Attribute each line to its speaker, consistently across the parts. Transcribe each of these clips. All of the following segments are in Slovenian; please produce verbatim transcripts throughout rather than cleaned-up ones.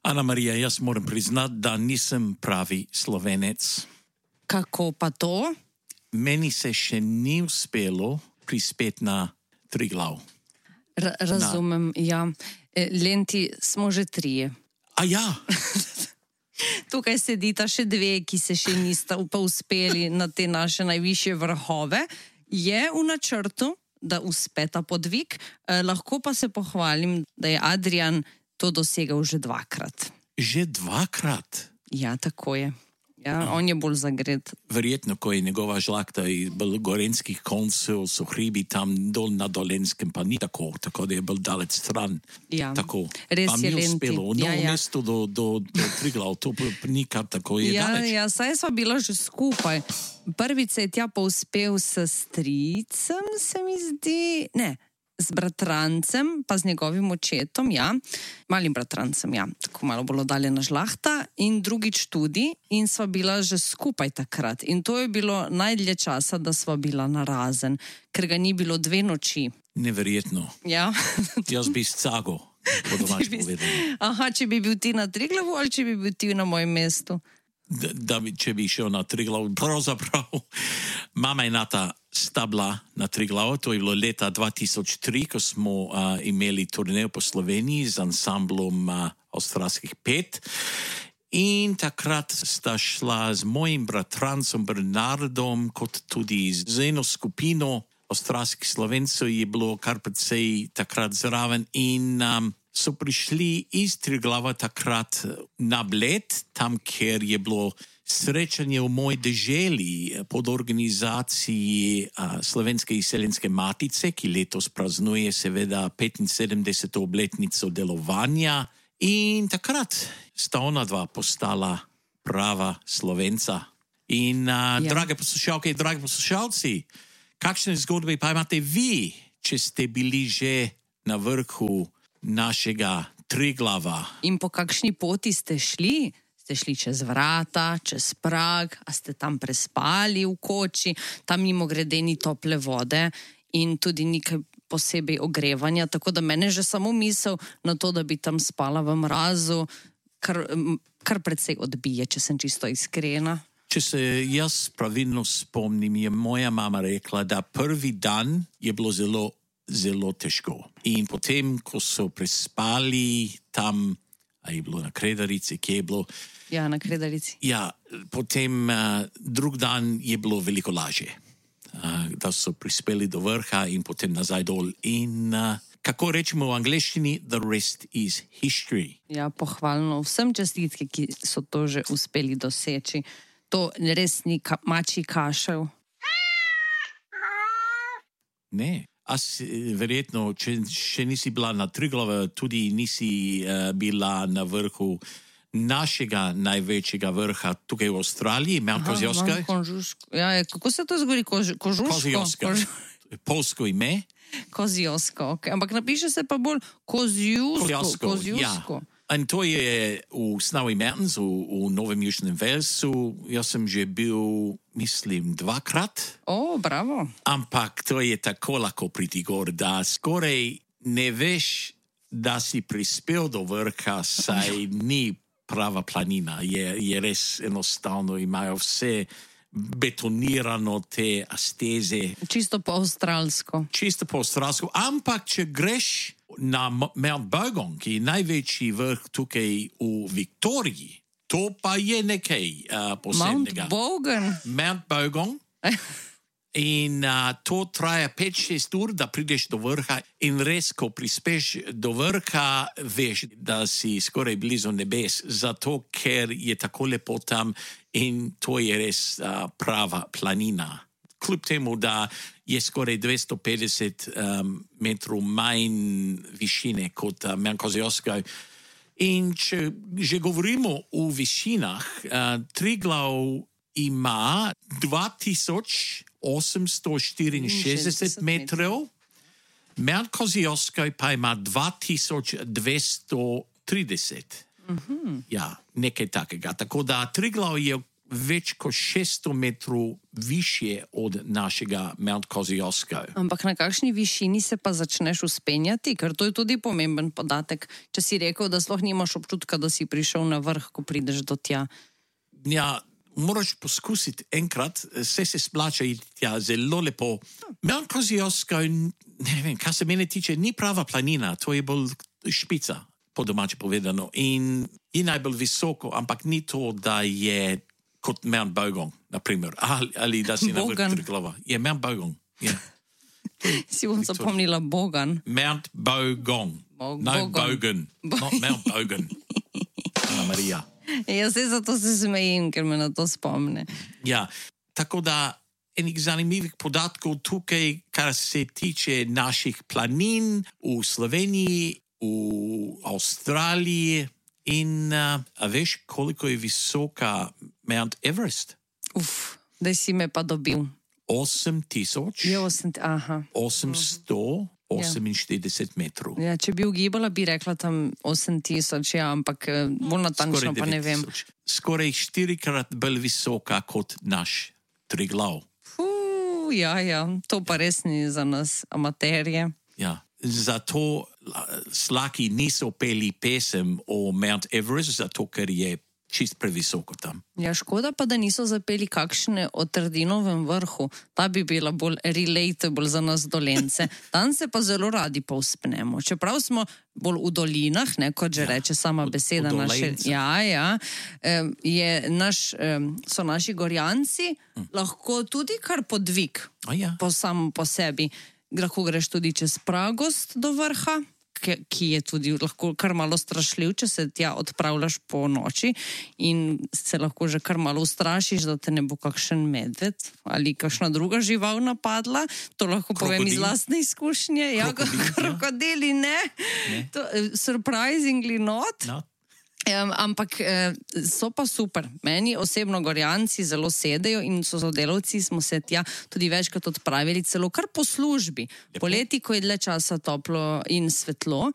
Speaker 1: Ana Marija, jaz moram priznati, da nisem pravi Slovenec.
Speaker 2: Kako pa to?
Speaker 1: Meni se še ni uspelo prispeti na Triglav.
Speaker 2: R- razumem, na. ja. Lenti smo že trije.
Speaker 1: A ja?
Speaker 2: Tukaj sedita še dve, ki se še nista pa uspeli na te naše najvišje vrhove. Je v načrtu, da uspeta podvig, eh, lahko pa se pohvalim, da je Adrijan to dosegal že dvakrat.
Speaker 1: Že dvakrat?
Speaker 2: Ja, tako je. Ja, on je bolj zagret.
Speaker 1: Verjetno, ko je njegova žlahta iz gorenskih koncev, so hribi tam dol na Dolenskem, pa ni tako, tako da je bolj daleč stran.
Speaker 2: Ja,
Speaker 1: tako.
Speaker 2: res
Speaker 1: pa
Speaker 2: je
Speaker 1: mi
Speaker 2: Lenti.
Speaker 1: uspelo, v
Speaker 2: Ja,
Speaker 1: novo
Speaker 2: ja.
Speaker 1: mesto do, do, do Triglav, to pa ni kar tako je
Speaker 2: Ja,
Speaker 1: daleč.
Speaker 2: ja, saj sva bila že skupaj. Prvič se je tja povzpel s stricem, se mi zdi, ne, z bratrancem, pa z njegovim očetom, ja, malim bratrancem, ja, tako malo bolj oddaljena žlahta, in drugič tudi, in sva bila že skupaj takrat. In to je bilo najdlje časa, da sva bila narazen, ker ga ni bilo dve noči.
Speaker 1: Neverjetno.
Speaker 2: Ja.
Speaker 1: Jaz bi scago, po domač povedano.
Speaker 2: Aha, če bi bil ti na Triglavu ali če bi bil ti na mojem mestu?
Speaker 1: Da, da bi, če bi šel na Triglav, pravzaprav mama in nata sta bila na Triglavu, to je bilo leta dva tisoč tri, ko smo uh, imeli turnejo po Sloveniji z ansamblom uh, Avstralskih pet. In takrat sta šla z mojim bratrancem Bernardom, kot tudi z eno skupino avstralskih Slovencev, je bilo kar precej takrat zraven in um, so prišli iz Triglava takrat na Bled, tam, kjer je bilo srečanje v moji deželi pod organizaciji uh, Slovenske izseljenske matice, ki letos praznuje seveda petinsedemdeseto obletnico delovanja. In takrat sta ona dva postala prava Slovenca. In uh,
Speaker 2: Ja.
Speaker 1: drage poslušalke in dragi poslušalci, kakšne zgodbe pa imate vi, če ste bili že na vrhu našega Triglava?
Speaker 2: In po kakšni poti ste šli? Ste šli čez vrata, čez prag, a ste tam prespali v koči, tam mimo grede ni tople vode in tudi nekaj posebej ogrevanja, tako da mene že samo misel na to, da bi tam spala v mrazu, kar, kar precej odbije, če sem čisto iskrena.
Speaker 1: Če se jaz pravilno spomnim, je moja mama rekla, da prvi dan je bilo zelo, zelo težko. In potem, ko so prespali tam, a je bilo na Kredarici, kje je bilo?
Speaker 2: Ja, na Kredarici.
Speaker 1: Ja, potem uh, drug dan je bilo veliko lažje, uh, da so prispeli do vrha in potem nazaj dol. In uh, kako rečemo v angleščini, the rest is history.
Speaker 2: Ja, pohvalno. Vsem čestitke, ki so to že uspeli doseči. To res ni ka- mačji kašelj.
Speaker 1: Ne. A si, verjetno, če še nisi bila na Triglavu, tudi nisi uh, bila na vrhu našega največjega vrha tukaj v Avstraliji, Mount Kosciuszko.
Speaker 2: Ja, kako se to zgodi? Kož, kožuško?
Speaker 1: Kosciuszko.
Speaker 2: Kož,
Speaker 1: Polsko ime.
Speaker 2: Koziosko, okay. Ampak napiše se pa bolj Kozjusko.
Speaker 1: Kosciuszko, ja. In to je v Snowy Mountains, v, v Novem Južnem Walesu. Jaz sem že bil, mislim, dvakrat.
Speaker 2: O, bravo.
Speaker 1: Ampak to je tako lahko priti gor, da skoraj ne veš, da si prispel do vrha, saj ni prava planina. Je, je res enostavno, imajo vse betonirano te steze.
Speaker 2: Čisto po avstralsko.
Speaker 1: Čisto po avstralsko. Ampak, če greš na Mount Bogong, ki je največji vrh tukaj v Viktoriji, to pa je nekaj uh, posebnega.
Speaker 2: Mount Bogan.
Speaker 1: Mount Bogong. In uh, to traja pet šest ur, da prideš do vrha in res, ko prispeš do vrha, veš, da si skoraj blizu nebes, zato ker je tako lepo tam in to je res uh, prava planina. Kljub temu, da je skoraj dvesto petdeset um, metrov manj višine kot uh, Mount Kosciuszko. In če že govorimo o višinah, uh, Triglav ima dva tisoč osemsto štiriinšestdeset metrov, Mount Kosciuszko pa ima dva tisoč dvesto trideset. Mm-hmm. Ja, nekaj takega. Tako da Triglav je več kot šeststo metrov više od našega Mount Kosciuszko.
Speaker 2: Ampak na kakšni višini se pa začneš uspenjati? Ker to je tudi pomemben podatek. Če si rekel, da sploh nimaš občutka, da si prišel na vrh, ko prideš do tja.
Speaker 1: Ja, moraš poskusiti enkrat, vse se splača iti tja, zelo lepo. Mount Kosciuszko, ne vem, kar se mene tiče, ni prava planina, to je bolj špica, po domače povedano. In je najbolj visoko, ampak ni to, da je kot Mount Bogong, naprimer, ali, ali da si na vrhu Triglava. Je Mount Bogong, je.
Speaker 2: Si bom zapomnila Bogan.
Speaker 1: Mount Bogong,
Speaker 2: Bo
Speaker 1: no
Speaker 2: Bogan.
Speaker 1: Bogan,
Speaker 2: Bo
Speaker 1: not Mount Bogan. Ana Marija.
Speaker 2: Ja, se zato se smejim, ker me na to spomne.
Speaker 1: Ja, tako da enih zanimivih podatkov tukaj, kar se tiče naših planin v Sloveniji, v Avstraliji in uh, a veš, koliko je visoka Mount Everest?
Speaker 2: Uf, da si me pa dobil.
Speaker 1: osem tisoč
Speaker 2: Je osem, aha.
Speaker 1: osemsto oseminštirideset metrov.
Speaker 2: Ja, če bi ugibala, bi rekla tam osem tisoč, ja, ampak eh, bolj natančno pa ne vem.
Speaker 1: Skoraj štirikrat bolj visoka kot naš Triglav.
Speaker 2: Fuh, ja, ja, to pa res ni za nas amaterje.
Speaker 1: Ja, zato slaki niso peli pesem o Mount Everest, zato ker je čist previsoko tam.
Speaker 2: Ja, škoda pa, da niso zapeli kakšne o Trdinovem vrhu. Ta bi bila bolj relatable za nas Dolence. Tam se pa zelo radi povzpnemo. Čeprav smo bolj v dolinah, ne, kot že ja, reče sama beseda naše. Ja, ja. Je naš, so naši gorjanci hm. lahko tudi kar podvig
Speaker 1: ja.
Speaker 2: po samo po sebi. Lahko greš tudi čez pragost do vrha, ki je tudi lahko kar malo strašljiv, če se tja odpravljaš po noči in se lahko že kar malo ustrašiš, da te ne bo kakšen medved ali kakšna druga žival napadla. To lahko Krokodil. povem iz lastne izkušnje. Ja, krokodili ne. ne. To, surprisingly not. not. Um, ampak eh, so pa super. Meni osebno gorjanci zelo sedejo in so sodelavci smo se tja tudi večkrat odpravili, celo kar po službi. Poleti, ko je dlje časa toplo in svetlo,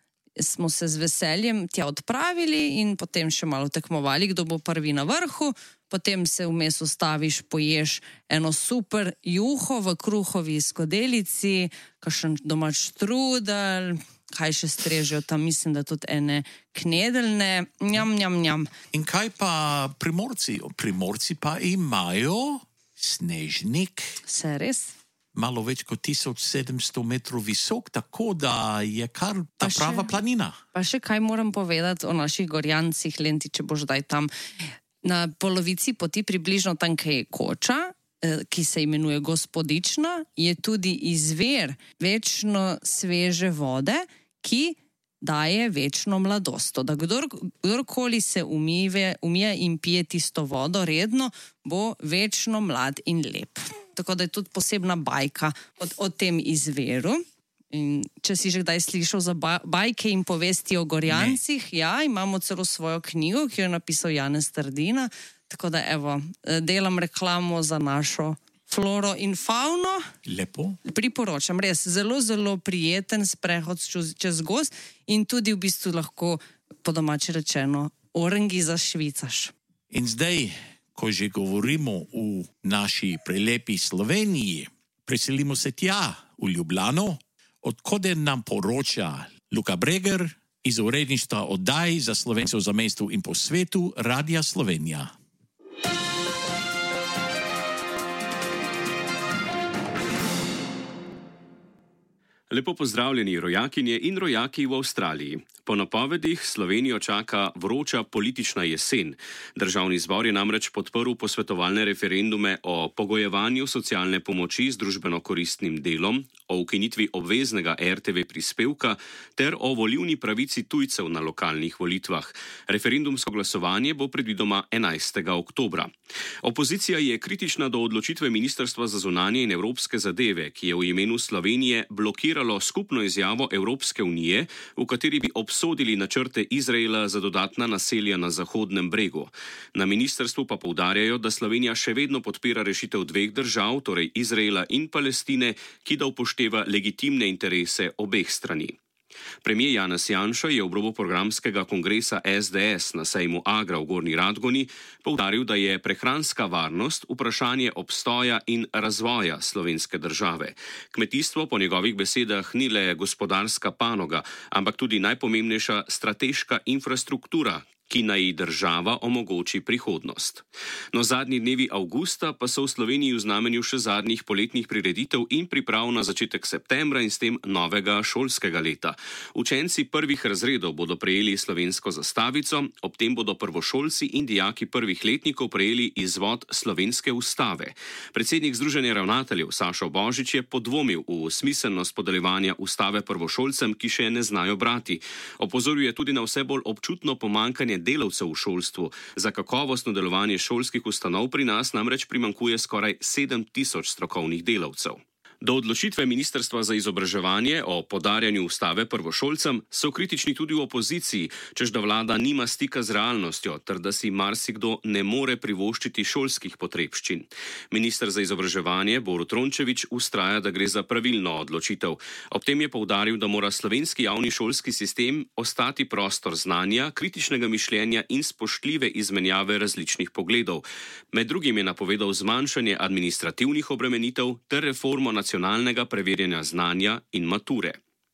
Speaker 2: smo se z veseljem tja odpravili in potem še malo tekmovali, kdo bo prvi na vrhu. Potem se vmes ustaviš, poješ eno super juho v kruhovi skodelici, kakšen domač strudel, kaj še strežejo tam, mislim, da tudi ene knedeljne, njam, njam, njam.
Speaker 1: In kaj pa Primorci? Primorci pa imajo snežnik.
Speaker 2: Se res?
Speaker 1: Malo več kot tisoč sedemsto metrov visok, tako da je kar ta še, prava planina.
Speaker 2: Pa še kaj moram povedati o naših gorjancih, Lenti, če boš daj tam. Na polovici poti, približno tam, kaj je Koča, ki se imenuje Gospodična, je tudi izvir večno sveže vode, ki daje večno mladost. Da kdor, kdorkoli se umive, umije in pije tisto vodo redno, bo večno mlad in lep. Tako da je tudi posebna bajka o, o tem izviru. In če si že kdaj slišal za bajke in povesti o gorjancih, ne. Ja, imamo celo svojo knjigo, ki jo je napisal Janez Trdina. Tako da, evo, delam reklamo za našo floro in fauno.
Speaker 1: Lepo.
Speaker 2: Priporočam, res, zelo, zelo prijeten sprehod čez gozd in tudi v bistvu lahko, po domače rečeno, orangi zašvicaš.
Speaker 1: In zdaj, ko že govorimo v naši prelepi Sloveniji, preselimo se tja, v Ljubljano, odkode nam poroča Luka Breger iz uredništva oddaj za Slovence v zamejstvu in po svetu Radia Slovenija.
Speaker 3: Lepo pozdravljeni rojakinje in rojaki v Avstraliji. Po napovedih Slovenijo čaka vroča politična jesen. Državni zbor je namreč podprl posvetovalne referendume o pogojevanju socialne pomoči z družbeno koristnim delom, o ukinitvi obveznega er te ve prispevka ter o volilni pravici tujcev na lokalnih volitvah. Referendumsko glasovanje bo predvidoma enajstega oktobra. Opozicija je kritična do odločitve Ministrstva za zunanje in evropske zadeve, ki je v imenu Slovenije blokiralo skupno izjavo Evropske unije, v kateri bi obsodili načrte Izraela za dodatna naselja na Zahodnem bregu. Na ministrstvu pa poudarjajo, da Slovenija še vedno podpira rešitev dveh držav, torej Izraela in Palestine, ki da upošteva legitimne interese obeh strani. Premijer Janez Janša je v obrobu programskega kongresa S D S na sejmu Agra v Gornji Radgoni poudaril, da je prehranska varnost vprašanje obstoja in razvoja slovenske države. Kmetijstvo po njegovih besedah ni le gospodarska panoga, ampak tudi najpomembnejša strateška infrastruktura, ki naj ji država omogoči prihodnost. No, zadnji dnevi avgusta pa so v Sloveniji v znamenju še zadnjih poletnih prireditev in priprav na začetek septembra in s tem novega šolskega leta. Učenci prvih razredov bodo prejeli slovensko zastavico, ob tem bodo prvošolci in dijaki prvih letnikov prejeli izvod slovenske ustave. Predsednik Združenja ravnateljev Sašo Božič je podvomil v smiselnost podeljevanja ustave prvošolcem, ki še ne znajo brati. Opozoril je tudi na vse bolj občutno pomanjkanje delavcev v šolstvu. Za kakovostno delovanje šolskih ustanov pri nas namreč primanjkuje skoraj sedem tisoč strokovnih delavcev. Do odločitve Ministrstva za izobraževanje o podarjanju ustave prvošolcem so kritični tudi v opoziciji, češ da vlada nima stika z realnostjo, ter da si marsikdo ne more privoščiti šolskih potrebščin. Minister za izobraževanje Borut Rončević vztraja, da gre za pravilno odločitev. Ob tem je poudaril, da mora slovenski javni šolski sistem ostati prostor znanja, kritičnega mišljenja in spoštljive izmenjave različnih pogledov. Med drugim je napovedal zmanjšanje administrativnih obremenitev ter reformo nacionalnega preverjanja znanja in mature.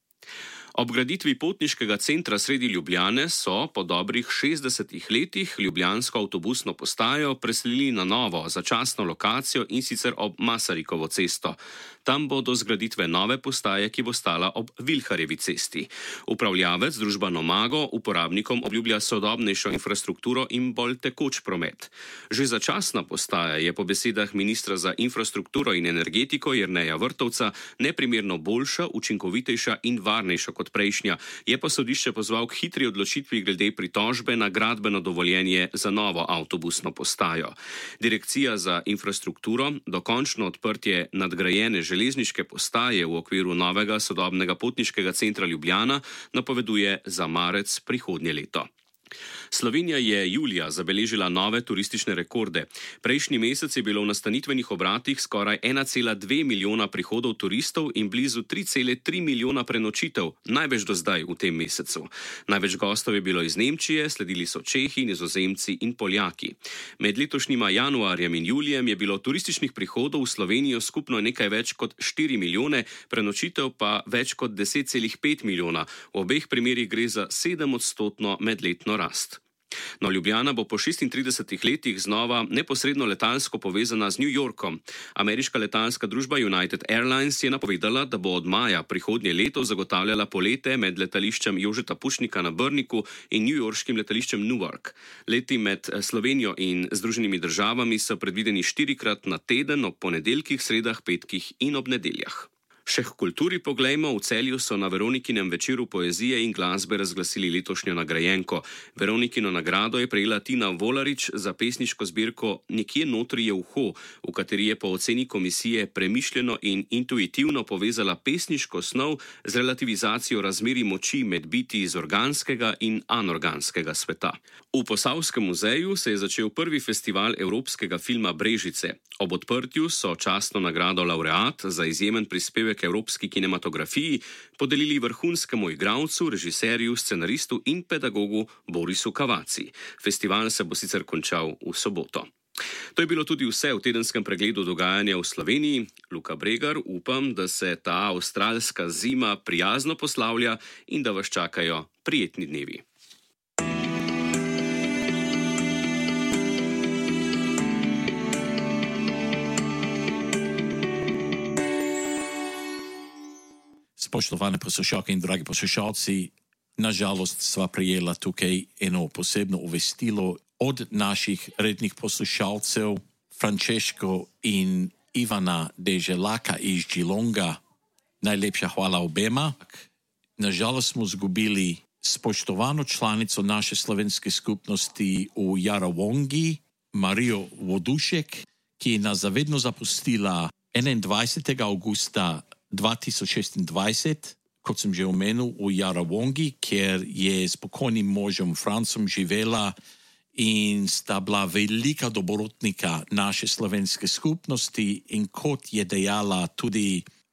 Speaker 3: Ob graditvi potniškega centra sredi Ljubljane so po dobrih šestdesetih letih ljubljansko avtobusno postajo preselili na novo, začasno lokacijo in sicer ob Masarikovo cesto. Tam bo do zgraditve nove postaje, ki bo stala ob Vilharjevi cesti. Upravljavec, družba Nomago, uporabnikom obljublja sodobnejšo infrastrukturo in bolj tekoč promet. Že začasna postaja je po besedah ministra za infrastrukturo in energetiko Jerneja Vrtovca neprimerno boljša, učinkovitejša in varnejša kot prejšnja, je pa sodišče pozval k hitri odločitvi glede pritožbe na gradbeno dovoljenje za novo avtobusno postajo. Direkcija za infrastrukturo dokončno odprtje nadgrajene železniške postaje v okviru novega sodobnega potniškega centra Ljubljana napoveduje za marec prihodnje leto. Slovenija je julija zabeležila nove turistične rekorde. Prejšnji mesec je bilo v nastanitvenih obratih skoraj ena cela dve milijona prihodov turistov in blizu tri cele tri milijona prenočitev, največ do zdaj v tem mesecu. Največ gostov je bilo iz Nemčije, sledili so Čehi, Nizozemci in Poljaki. Med letošnjima januarjem in julijem je bilo turističnih prihodov v Slovenijo skupno nekaj več kot štiri milijone, prenočitev pa več kot deset celih pet milijona. V obeh primerih gre za sedemodstotno medletno rast. No, Ljubljana bo po šestintridesetih letih znova neposredno letalsko povezana z New Yorkom. Ameriška letalska družba United Airlines je napovedala, da bo od maja prihodnje leto zagotavljala polete med letališčem Jožeta Pučnika na Brniku in newyorškim letališčem Newark. Leti med Slovenijo in Združenimi državami so predvideni štirikrat na teden ob ponedeljkih, sredah, petkih in ob nedeljah. Še k kulturi poglejmo, v Celju so na Veronikinem večeru poezije in glasbe razglasili letošnjo nagrajenko. Veronikino nagrado je prejela Tina Volarič za pesniško zbirko Nekje notri je uho, v kateri je po oceni komisije premišljeno in intuitivno povezala pesniško snov z relativizacijo razmerij moči med biti iz organskega in anorganskega sveta. V Posavskem muzeju se je začel prvi festival evropskega filma Brežice. Ob odprtju so častno nagrado laureat za izjemen prispevek k evropski kinematografiji podelili vrhunskemu igralcu, režiserju, scenaristu in pedagogu Borisu Kavaci. Festival se bo sicer končal v soboto. To je bilo tudi vse v tedenskem pregledu dogajanja v Sloveniji. Luka Bregar, upam, da se ta avstralska zima prijazno poslavlja in da vas čakajo prijetni dnevi.
Speaker 1: Spoštovane poslušalke in dragi poslušalci, nažalost sva prijela tukaj eno posebno obvestilo od naših rednih poslušalcev Francesco in Ivana Deželaka iz Geelonga. Najlepša hvala obema. Nažalost smo izgubili spoštovano članico naše slovenske skupnosti v Yarrawongi, Marijo Vodušek, ki je nas zavedno zapustila enaindvajsetega avgusta dva tisoč šestindvajset, kot sem že omenil, v Yarrawongi, kjer je s pokojnim možem Francom živela in sta bila velika dobrotnika naše slovenske skupnosti in kot je dejala tudi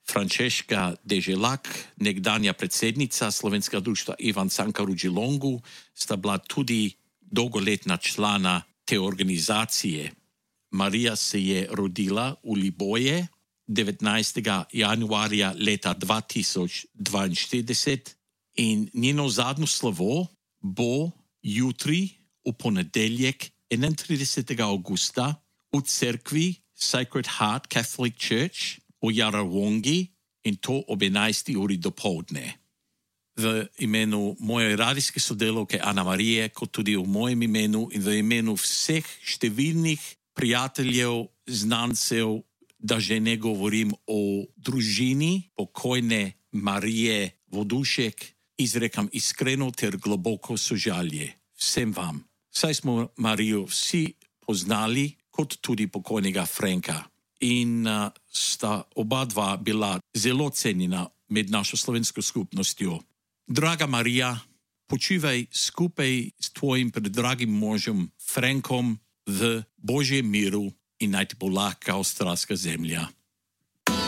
Speaker 1: Frančeška Deželak, nekdanja predsednica Slovenskega društva Ivan Cankar v Geelongu, sta bila tudi dolgoletna člana te organizacije. Marija se je rodila v Liboje devetnajstega januarja leta dva tisoč dvainštirideset in njeno zadnjo slovo bo jutri v ponedeljek enaintridesetega avgusta v cerkvi Sacred Heart Catholic Church v Yarrawongi in to ob enajsti uri dopoldne. V imenu moje radijske sodelavke Ana Marije, kot tudi v mojem imenu in v imenu vseh številnih prijateljev, znancev, da že ne govorim o družini pokojne Marije Vodušek, izrekam iskreno ter globoko sožalje vsem vam. Saj smo Marijo vsi poznali, kot tudi pokojnega Franka. In uh, sta oba dva bila zelo cenjena med našo slovensko skupnostjo. Draga Marija, počivaj skupaj s tvojim predragim možem Frankom v Božjem miru in naj ti bo lahka avstralska zemlja.